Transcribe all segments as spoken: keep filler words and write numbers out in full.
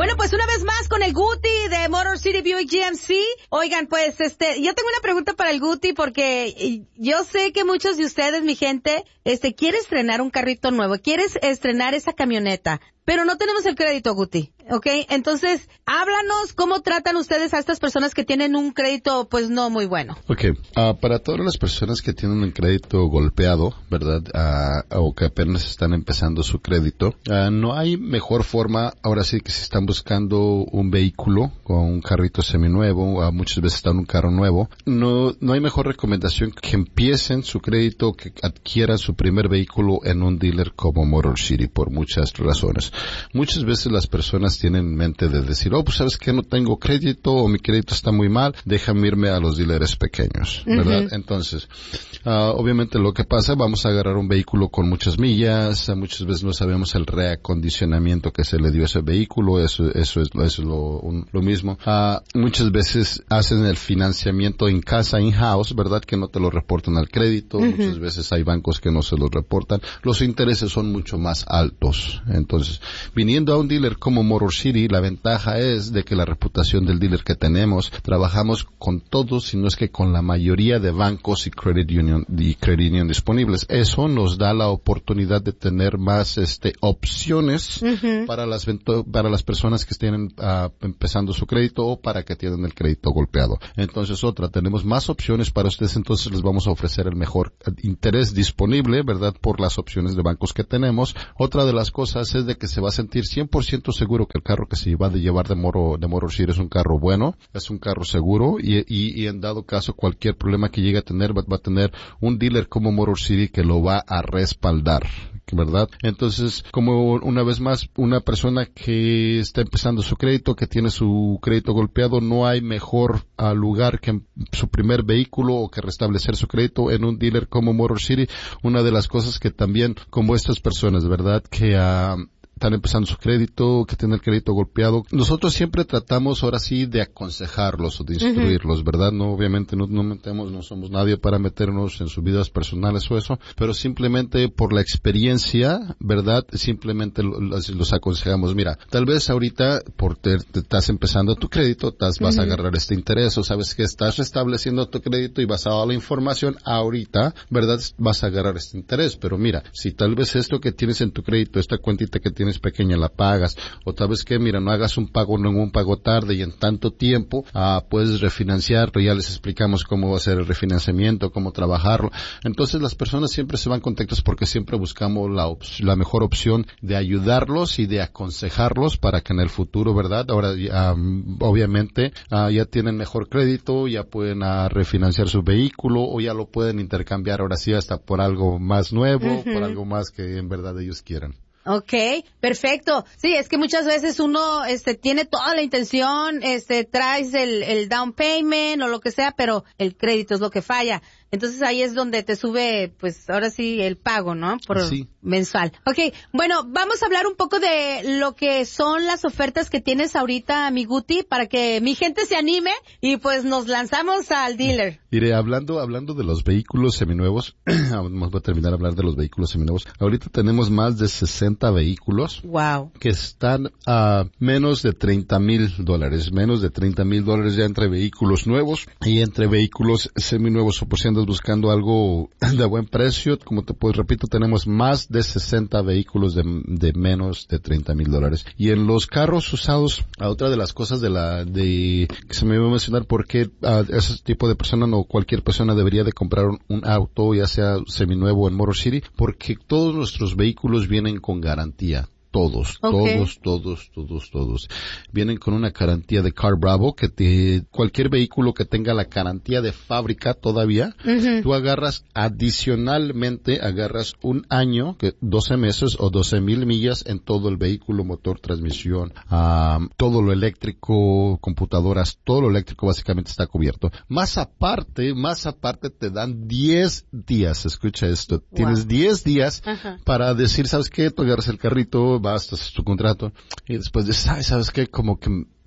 Bueno, pues una vez más con el Guti de Motor City Buick G M C. Oigan, pues este, yo tengo una pregunta para el Guti porque yo sé que muchos de ustedes, mi gente, este, quiere estrenar un carrito nuevo, quieres estrenar esa camioneta, pero no tenemos el crédito, Guti, ¿ok? Entonces, háblanos cómo tratan ustedes a estas personas que tienen un crédito, pues, no muy bueno. Ok, uh, para todas las personas que tienen un crédito golpeado, ¿verdad? Uh, o que apenas están empezando su crédito, uh, no hay mejor forma, ahora sí que si están buscando un vehículo con un carrito seminuevo, uh, muchas veces están en un carro nuevo, no, no hay mejor recomendación que empiecen su crédito, que adquieran su primer vehículo en un dealer como Motor City, por muchas razones. Muchas veces las personas tienen en mente de decir, oh, pues sabes que no tengo crédito o mi crédito está muy mal, déjame irme a los dealers pequeños, ¿verdad? Uh-huh. Entonces, uh, obviamente lo que pasa, vamos a agarrar un vehículo con muchas millas, uh, muchas veces no sabemos el reacondicionamiento que se le dio a ese vehículo, eso, eso es, eso es lo, un, lo mismo. Uh, muchas veces hacen el financiamiento en casa, in-house, ¿verdad? Que no te lo reportan al crédito, uh-huh. Muchas veces hay bancos que no se los reportan, los intereses son mucho más altos. Entonces, viniendo a un dealer como Motor City, la ventaja es de que la reputación del dealer que tenemos, trabajamos con todos, si no es que con la mayoría de bancos y credit union, y credit union disponibles. Eso nos da la oportunidad de tener más, este, opciones uh-huh. para las, para las personas que estén uh, empezando su crédito o para que tienen el crédito golpeado. Entonces, otra, tenemos más opciones para ustedes, entonces les vamos a ofrecer el mejor interés disponible, ¿verdad? Por las opciones de bancos que tenemos. Otra de las cosas es de que se va a sentir cien por ciento seguro que el carro que se va a llevar de Moro, de Motor City es un carro bueno, es un carro seguro y, y, y en dado caso cualquier problema que llegue a tener va, va a tener un dealer como Motor City que lo va a respaldar, ¿verdad? Entonces, como una vez más, una persona que está empezando su crédito, que tiene su crédito golpeado, no hay mejor uh, lugar que su primer vehículo o que restablecer su crédito en un dealer como Motor City. Una de las cosas que también, como estas personas, ¿verdad? Que uh, están empezando su crédito, que tienen el crédito golpeado. Nosotros siempre tratamos ahora sí de aconsejarlos o de instruirlos, uh-huh. ¿verdad? No, obviamente no, no metemos, no somos nadie para meternos en sus vidas personales o eso, pero simplemente por la experiencia, ¿verdad? Simplemente los, los aconsejamos. Mira, tal vez ahorita por te, te estás empezando tu crédito, te, vas uh-huh. a agarrar este interés o sabes que estás restableciendo tu crédito y basado en la información ahorita, ¿verdad? Vas a agarrar este interés, pero mira, si tal vez esto que tienes en tu crédito, esta cuentita que tienes pequeña la pagas, o tal vez que mira, no hagas un pago, no un pago tarde y en tanto tiempo ah, puedes refinanciarlo, ya les explicamos cómo va a ser el refinanciamiento, cómo trabajarlo. Entonces las personas siempre se van contentas porque siempre buscamos la, op- la mejor opción de ayudarlos y de aconsejarlos para que en el futuro, ¿verdad? Ahora um, obviamente uh, ya tienen mejor crédito, ya pueden uh, refinanciar su vehículo o ya lo pueden intercambiar ahora sí hasta por algo más nuevo, uh-huh. por algo más que en verdad ellos quieran. Okay, perfecto. Sí, es que muchas veces uno, este, tiene toda la intención, este, traes el, el down payment o lo que sea, pero el crédito es lo que falla. Entonces ahí es donde te sube, pues ahora sí, el pago, ¿no? Por sí. mensual. Okay, bueno, vamos a hablar un poco de lo que son las ofertas que tienes ahorita, mi Guti, para que mi gente se anime y pues nos lanzamos al dealer. Mire, hablando, hablando de los vehículos seminuevos, vamos a terminar de hablar de los vehículos seminuevos. Ahorita tenemos más de sesenta vehículos. Wow. Que están a menos de treinta mil dólares, menos de treinta mil dólares ya entre vehículos nuevos y entre vehículos seminuevos, o por si andas buscando algo de buen precio, como te pues repito, tenemos más de sesenta vehículos de, de menos de treinta mil dólares. Y en los carros usados, a otra de las cosas de la, de, que se me iba a mencionar por qué a ese tipo de persona o cualquier persona debería de comprar un, un auto, ya sea seminuevo en Motor City, porque todos nuestros vehículos vienen con garantía. Todos, okay. todos, todos, todos, todos. Vienen con una garantía de Car Bravo, que te, cualquier vehículo que tenga la garantía de fábrica todavía, uh-huh. tú agarras, adicionalmente, agarras un año, que doce meses o doce mil millas en todo el vehículo, motor, transmisión, um, todo lo eléctrico, computadoras, todo lo eléctrico básicamente está cubierto. Más aparte, más aparte te dan diez días, escucha esto, wow. tienes diez días uh-huh. para decir, ¿sabes qué? Tú agarras el carrito, vas, haces tu contrato, y después dices, ay, ¿sabes qué? Como que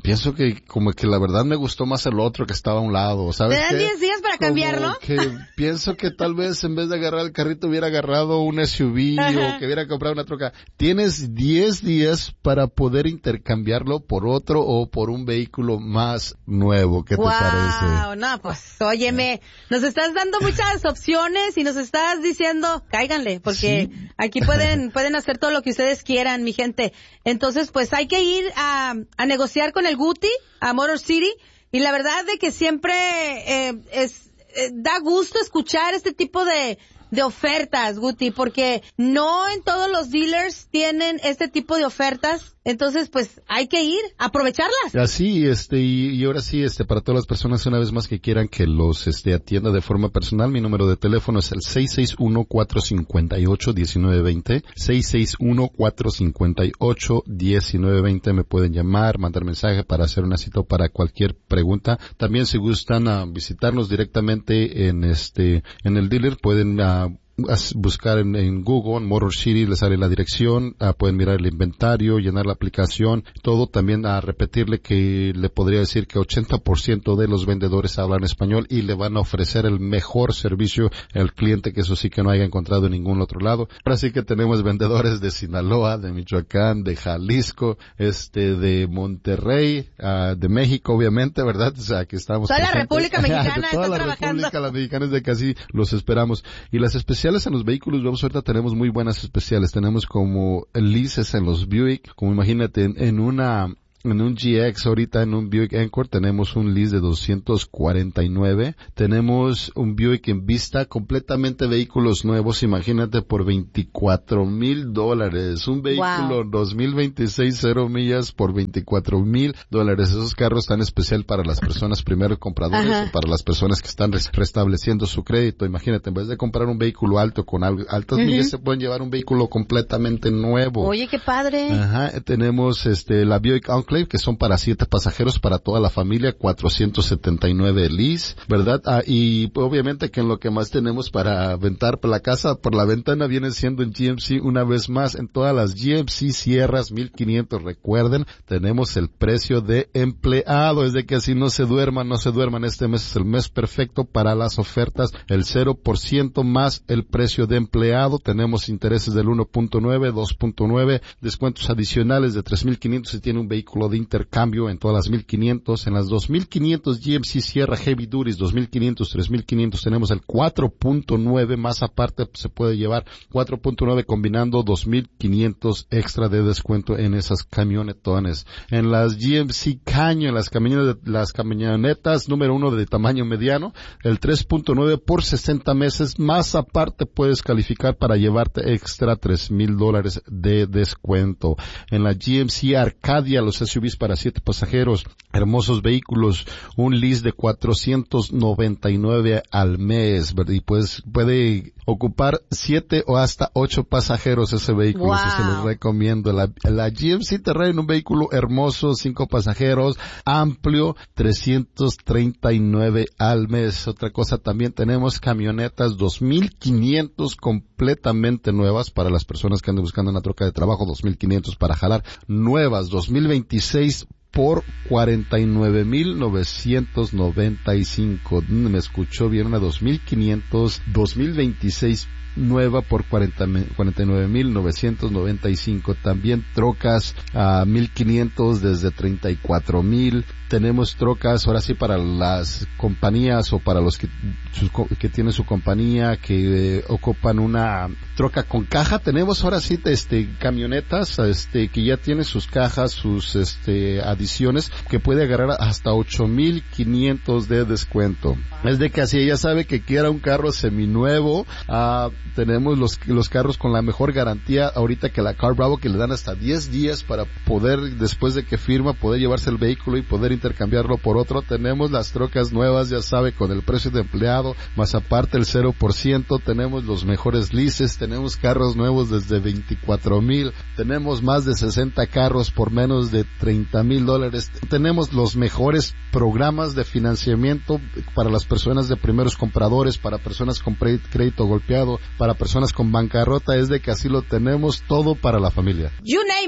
pienso que como que la verdad me gustó más el otro que estaba a un lado, ¿sabes? ¿Te dan diez días para como cambiarlo? Que pienso que tal vez en vez de agarrar el carrito hubiera agarrado un S U V o que hubiera comprado una troca. Tienes diez días para poder intercambiarlo por otro o por un vehículo más nuevo. ¿Qué wow, te parece? No, pues, óyeme, nos estás dando muchas opciones y nos estás diciendo, cáiganle, porque sí. Aquí pueden pueden hacer todo lo que ustedes quieran, mi gente. Entonces, pues hay que ir a, a negociar con el Guti, a Motor City, y la verdad de que siempre eh, es eh, da gusto escuchar este tipo de de ofertas, Guti, porque no en todos los dealers tienen este tipo de ofertas. Entonces, pues, hay que ir, aprovecharlas. Así, este, y, y ahora sí, este, para todas las personas, una vez más que quieran que los, este, atienda de forma personal, mi número de teléfono es el seis seis uno, cuatro cinco ocho, uno nueve dos cero, seis seis uno, cuatro cinco ocho, uno nueve dos cero, me pueden llamar, mandar mensaje para hacer una cita para cualquier pregunta. También si gustan uh, visitarnos directamente en este, en el dealer, pueden uh, buscar en, en Google, en Motor City, les sale la dirección, uh, pueden mirar el inventario, llenar la aplicación, todo. También a uh, repetirle que le podría decir que ochenta por ciento de los vendedores hablan español y le van a ofrecer el mejor servicio al cliente, que eso sí que no haya encontrado en ningún otro lado. Ahora sí que tenemos vendedores de Sinaloa, de Michoacán, de Jalisco, este, de Monterrey, uh, de México, obviamente, ¿verdad? O sea, aquí estamos. Toda la República Mexicana toda está la trabajando. República, las mexicanas de casi los esperamos. Y las especiales en los vehículos, vamos, ahorita tenemos muy buenas especiales. Tenemos como leases en los Buick, como imagínate, en, en una... En un G X ahorita, en un Buick Encore, tenemos un lease de doscientos cuarenta y nueve. Tenemos un Buick en vista, completamente vehículos nuevos, imagínate, por veinticuatro mil dólares. Un vehículo wow. dos mil veintiséis, cero millas por veinticuatro mil dólares. Esos carros están especial para las personas primero compradores Ajá. o para las personas que están res- restableciendo su crédito. Imagínate, en vez de comprar un vehículo alto con al- altas uh-huh. millas, se pueden llevar un vehículo completamente nuevo. Oye, qué padre. Ajá, tenemos este la Buick Encore, que son para siete pasajeros para toda la familia, cuatrocientos setenta y nueve lease, ¿verdad? Ah, y obviamente que en lo que más tenemos para aventar por la casa, por la ventana, viene siendo en G M C una vez más, en todas las G M C Sierras mil quinientos, recuerden, tenemos el precio de empleado, es de que así no se duerman, no se duerman, este mes es el mes perfecto para las ofertas, el cero por ciento más el precio de empleado, tenemos intereses del uno punto nueve, dos punto nueve, descuentos adicionales de tres mil quinientos si tiene un vehículo de intercambio en todas las mil quinientos, en las dos mil quinientos G M C Sierra Heavy Duties, dos mil quinientos, tres mil quinientos tenemos el cuatro punto nueve, más aparte se puede llevar cuatro punto nueve combinando dos mil quinientos extra de descuento en esas camionetones. En las G M C Canyon, en las camionetas, las camionetas número uno de tamaño mediano, el tres punto nueve por sesenta meses, más aparte puedes calificar para llevarte extra tres mil dólares de descuento. En la G M C Arcadia, los S U Vs para siete pasajeros, hermosos vehículos, un lease de cuatrocientos noventa y nueve al mes, ¿verdad? Y pues puede ocupar siete o hasta ocho pasajeros ese vehículo, wow. Eso se los recomiendo. La, la G M C Terrain, un vehículo hermoso, cinco pasajeros, amplio, trescientos treinta y nueve al mes. Otra cosa, también tenemos camionetas dos mil quinientos completamente nuevas para las personas que andan buscando una troca de trabajo, dos mil quinientos para jalar, nuevas, dos mil veintiséis por cuarenta y nueve mil novecientos noventa y cinco. Me escuchó bien, una dos mil quinientos, dos mil veintiséis nueva por cuarenta, cuarenta y nueve mil novecientos noventa y cinco. También trocas a mil quinientos desde treinta y cuatro mil. Tenemos trocas ahora sí para las compañías o para los que, su, que tienen su compañía, que eh, ocupan una troca con caja. Tenemos ahora sí este camionetas este que ya tienen sus cajas, sus este adiciones, que puede agarrar hasta ocho mil quinientos de descuento. Es de que así ella sabe que quiera un carro seminuevo. Uh, tenemos los los carros con la mejor garantía ahorita, que la Car Bravo, que le dan hasta diez días para poder, después de que firma, poder llevarse el vehículo y poder intercambiarlo por otro. Tenemos las trocas nuevas, ya sabe, con el precio de empleado, más aparte el cero por ciento. Tenemos los mejores leases, tenemos carros nuevos desde veinticuatro mil, tenemos más de sesenta carros por menos de treinta mil dólares. Tenemos los mejores programas de financiamiento para las personas de primeros compradores, para personas con crédito golpeado, para personas con bancarrota. Es de que así lo tenemos todo para la familia. You name it.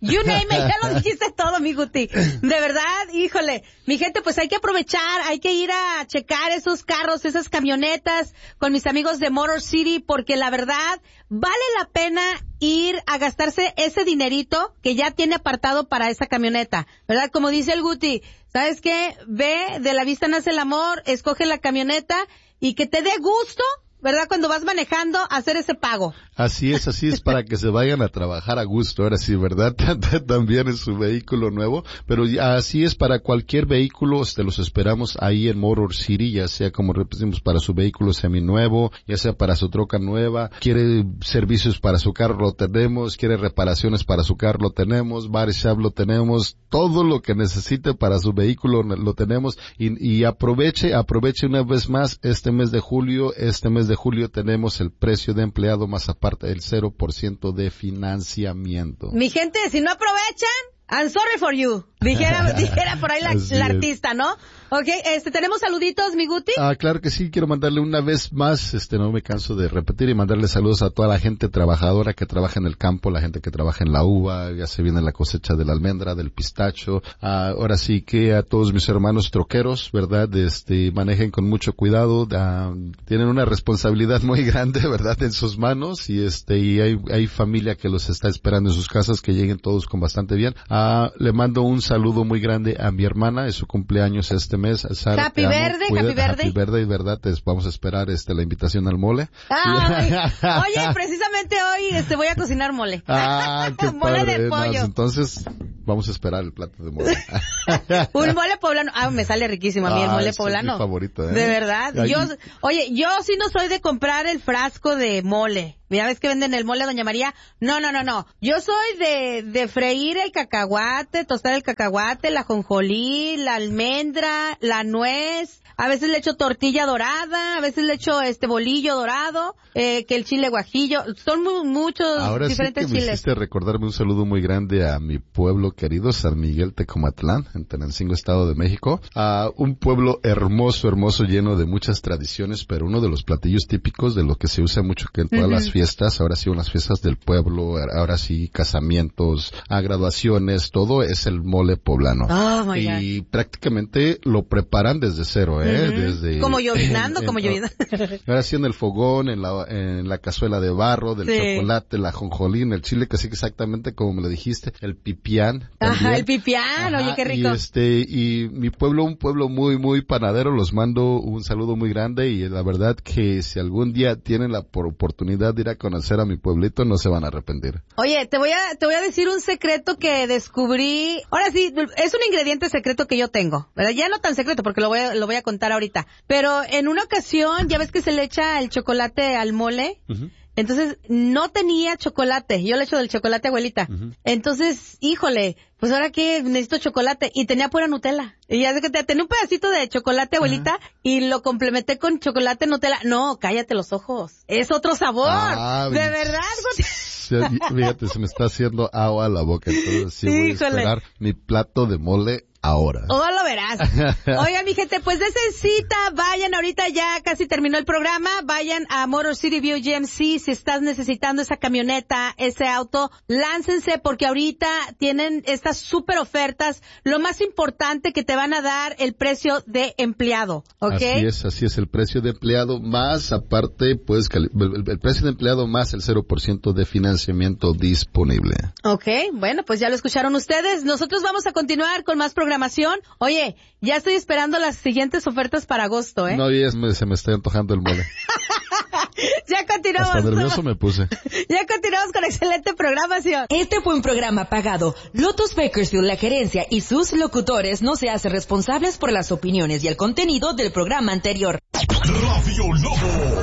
You name it, ya lo dijiste todo, mi Guti. De verdad, híjole. Mi gente, pues hay que aprovechar, hay que ir a checar esos carros, esas camionetas con mis amigos de Motor City, porque la verdad, vale la pena ir a gastarse ese dinerito que ya tiene apartado para esa camioneta, ¿verdad? Como dice el Guti, ¿sabes qué? Ve, de la vista nace el amor, escoge la camioneta y que te dé gusto, ¿verdad? Cuando vas manejando, hacer ese pago. Así es, así es, para que se vayan a trabajar a gusto, ahora sí, ¿verdad? También en su vehículo nuevo, pero así es para cualquier vehículo, te los esperamos ahí en Motor City, ya sea como repetimos para su vehículo seminuevo, ya sea para su troca nueva, quiere servicios para su carro, lo tenemos, quiere reparaciones para su carro, lo tenemos, body shop lo tenemos, todo lo que necesite para su vehículo lo tenemos, y, y aproveche, aproveche una vez más este mes de julio, este mes de julio tenemos el precio de empleado más aparte del cero por ciento de financiamiento. Mi gente, si no aprovechan, I'm sorry for you. Dijera, dijera por ahí la, la artista, ¿no? Ok, este, ¿tenemos saluditos, mi Guti? Ah, claro que sí, quiero mandarle una vez más, este, no me canso de repetir y mandarle saludos a toda la gente trabajadora que trabaja en el campo, la gente que trabaja en la uva, ya se viene la cosecha de la almendra, del pistacho, ah, ahora sí que a todos mis hermanos troqueros, ¿verdad? Este, manejen con mucho cuidado, ah, tienen una responsabilidad muy grande, ¿verdad? En sus manos y este, y hay, hay familia que los está esperando en sus casas, que lleguen todos con bastante bien. Ah, le mando un saludo muy grande a mi hermana, es su cumpleaños este mes. Sara, Happy verde, happy verde. Happy verde, y verdad, te vamos a esperar este la invitación al mole. Ay, oye, precisamente hoy este voy a cocinar mole. Ah, qué mole padre. de pollo. No, entonces vamos a esperar el plato de mole. Un mole poblano. Ah, me sale riquísimo a mí el ah, mole poblano. Es mi favorito, ¿eh? De verdad. Ahí... Yo, oye, yo sí no soy de comprar el frasco de mole. Ya ves que venden el mole, doña María. No, no, no, no. Yo soy de, de freír el cacahuate, tostar el cacahuate, la jonjolí, la almendra, la nuez. A veces le echo tortilla dorada, a veces le echo este bolillo dorado, eh, que el chile guajillo. Son muy, muchos Ahora diferentes sí que me chiles. hiciste recordarme un saludo muy grande a mi pueblo querido, San Miguel Tecomatlán, en Tenancingo, Estado de México. A un pueblo hermoso, hermoso, lleno de muchas tradiciones, pero uno de los platillos típicos de lo que se usa mucho que en todas uh-huh. las fiestas, ahora sí unas fiestas del pueblo, ahora sí casamientos, a graduaciones, todo es el mole poblano. Oh, my y God. prácticamente lo preparan desde cero, ¿eh? Uh-huh. Desde, como llovinando, como llovinando. Ahora sí en el fogón, en la, en la cazuela de barro, del sí. chocolate, la jonjolín, el chile, casi exactamente como me lo dijiste, el pipián. También. Ajá, el pipián, Ajá, oye, qué rico. Y este, y mi pueblo, un pueblo muy, muy panadero, los mando un saludo muy grande y la verdad que si algún día tienen la oportunidad de ir a conocer a mi pueblito, no se van a arrepentir. Oye, te voy a, te voy a decir un secreto que descubrí. Ahora sí, es un ingrediente secreto que yo tengo, ¿verdad? Ya no tan secreto porque lo voy a, lo voy a contar ahorita. Pero en una ocasión, ya ves que se le echa el chocolate al mole. Uh-huh. Entonces, no tenía chocolate. Yo le echo del chocolate, abuelita. Uh-huh. Entonces, híjole, pues ahora que necesito chocolate. Y tenía pura Nutella. Y ya sé que tenía un pedacito de chocolate, abuelita, uh-huh. y lo complementé con chocolate Nutella. No, cállate los ojos. Es otro sabor. Ah, de verdad. Fíjate, se me está haciendo agua a la boca. Entonces, sí voy híjole. a esperar mi plato de mole ahora. Oh, lo verás. Oiga, mi gente, pues desen cita, vayan ahorita, ya casi terminó el programa, vayan a Motor City View G M C, si estás necesitando esa camioneta, ese auto, láncense porque ahorita tienen estas súper ofertas, lo más importante que te van a dar el precio de empleado, ¿ok? Así es, así es, el precio de empleado más, aparte, pues, el, el precio de empleado más el cero por ciento de financiamiento disponible. Ok, bueno, pues ya lo escucharon ustedes, nosotros vamos a continuar con más programación. Oye, ya estoy esperando las siguientes ofertas para agosto, ¿eh? No, y es, me, se me está antojando el mole. Ya continuamos. Hasta nervioso me puse. Ya continuamos con excelente programación. Este fue un programa pagado. Lotus Bakersfield, la gerencia y sus locutores no se hacen responsables por las opiniones y el contenido del programa anterior. Radio Lobo.